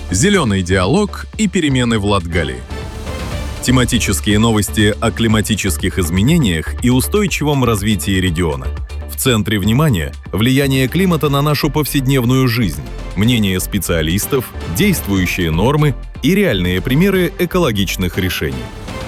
Зеленый диалог и перемены в Латгалии. Тематические новости о климатических изменениях и устойчивом развитии региона. В центре внимания – влияние климата на нашу повседневную жизнь, мнения специалистов, действующие нормы и реальные примеры экологичных решений.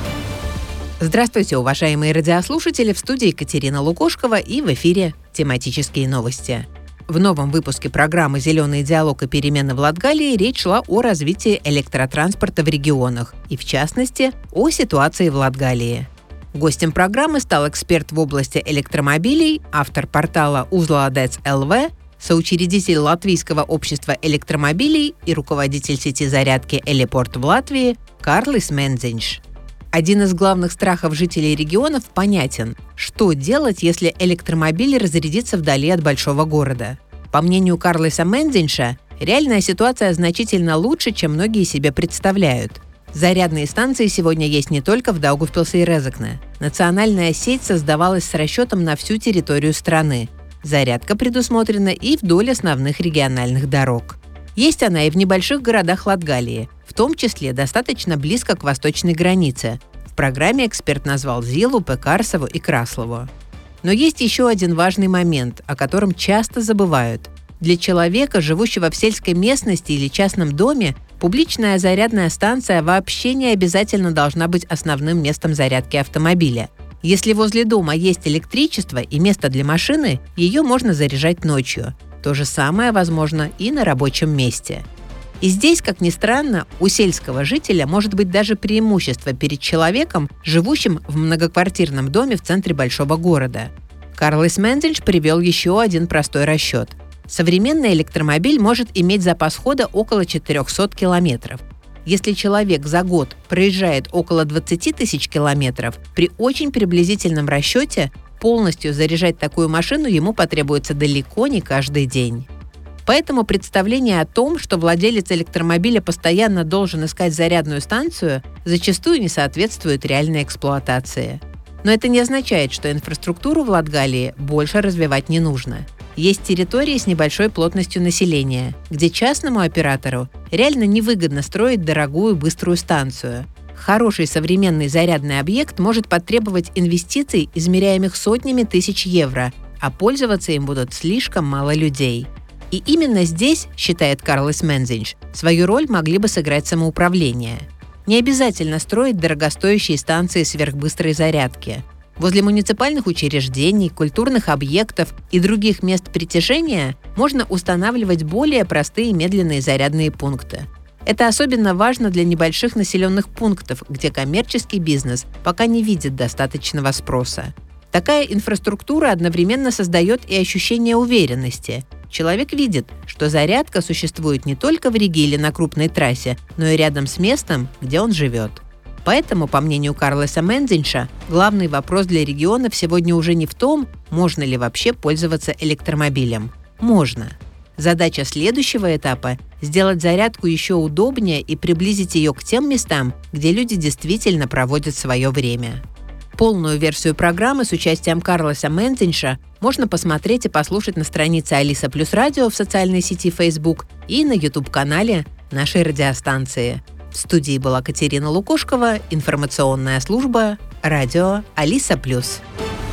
Здравствуйте, уважаемые радиослушатели! В студии Екатерина Лукошкова и в эфире тематические новости. В новом выпуске программы «Зеленый диалог и перемены в Латгалии» речь шла о развитии электротранспорта в регионах и, в частности, о ситуации в Латгалии. Гостем программы стал эксперт в области электромобилей, автор портала Uzlādēts LV, соучредитель Латвийского общества электромобилей и руководитель сети зарядки «Элепорт» в Латвии Kārlis Menziņš. Один из главных страхов жителей регионов понятен – что делать, если электромобиль разрядится вдали от большого города? По мнению Kārlisa Menziņša, реальная ситуация значительно лучше, чем многие себе представляют. Зарядные станции сегодня есть не только в Даугавпилсе и Резекне. Национальная сеть создавалась с расчетом на всю территорию страны. Зарядка предусмотрена и вдоль основных региональных дорог. Есть она и в небольших городах Латгалии, в том числе достаточно близко к восточной границе. В программе эксперт назвал Зилу, Пекарсову и Краслову. Но есть еще один важный момент, о котором часто забывают. Для человека, живущего в сельской местности или частном доме, публичная зарядная станция вообще не обязательно должна быть основным местом зарядки автомобиля. Если возле дома есть электричество и место для машины, ее можно заряжать ночью. То же самое возможно и на рабочем месте. И здесь, как ни странно, у сельского жителя может быть даже преимущество перед человеком, живущим в многоквартирном доме в центре большого города. Kārlis Menziņš привел еще один простой расчет. Современный электромобиль может иметь запас хода около 400 километров. Если человек за год проезжает около 20 тысяч километров, при очень приблизительном расчете полностью заряжать такую машину ему потребуется далеко не каждый день. Поэтому представление о том, что владелец электромобиля постоянно должен искать зарядную станцию, зачастую не соответствует реальной эксплуатации. Но это не означает, что инфраструктуру в Латгалии больше развивать не нужно. Есть территории с небольшой плотностью населения, где частному оператору реально невыгодно строить дорогую быструю станцию. Хороший современный зарядный объект может потребовать инвестиций, измеряемых сотнями тысяч евро, а пользоваться им будут слишком мало людей. И именно здесь, считает Kārlis Menziņš, свою роль могли бы сыграть самоуправление. Не обязательно строить дорогостоящие станции сверхбыстрой зарядки. Возле муниципальных учреждений, культурных объектов и других мест притяжения можно устанавливать более простые медленные зарядные пункты. Это особенно важно для небольших населенных пунктов, где коммерческий бизнес пока не видит достаточного спроса. Такая инфраструктура одновременно создает и ощущение уверенности. Человек видит, что зарядка существует не только в Риге или на крупной трассе, но и рядом с местом, где он живет. Поэтому, по мнению Kārlisa Menziņša, главный вопрос для регионов сегодня уже не в том, можно ли вообще пользоваться электромобилем. Можно. Задача следующего этапа – сделать зарядку еще удобнее и приблизить ее к тем местам, где люди действительно проводят свое время. Полную версию программы с участием Kārlisa Menziņša можно посмотреть и послушать на странице Алиса Плюс Радио в социальной сети Facebook и на YouTube-канале нашей радиостанции. В студии была Екатерина Лукошкова, информационная служба «Радио Алиса Плюс».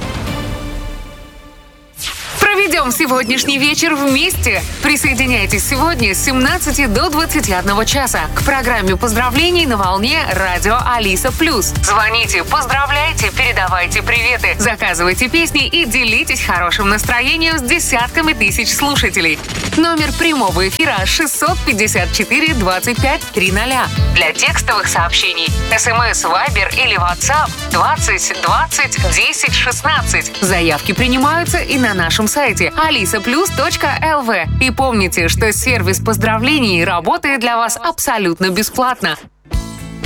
Проведем сегодняшний вечер вместе. Присоединяйтесь сегодня с 17 до 21 часа к программе поздравлений на волне радио Алиса Плюс. Звоните, поздравляйте, передавайте приветы, заказывайте песни и делитесь хорошим настроением с десятками тысяч слушателей. Номер прямого эфира 654 25 300. Для текстовых сообщений СМС, Вайбер или WhatsApp 20 20 10 16. Заявки принимаются и на нашем сайте alisaplus.lv. И помните, что сервис поздравлений работает для вас абсолютно бесплатно.